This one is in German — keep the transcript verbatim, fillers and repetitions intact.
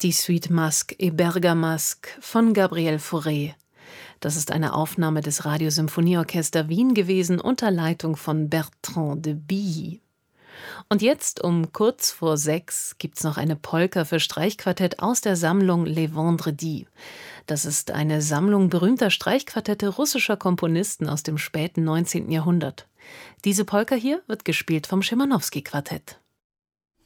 Die Suite Masque et Bergamasque von Gabriel Fauré. Das ist eine Aufnahme des Radiosymphonieorchester Wien gewesen unter Leitung von Bertrand de Billy. Und jetzt um kurz vor sechs gibt's noch eine Polka für Streichquartett aus der Sammlung Les Vendredis. Das ist eine Sammlung berühmter Streichquartette russischer Komponisten aus dem späten neunzehnten Jahrhundert. Diese Polka hier wird gespielt vom Schimanowski-Quartett.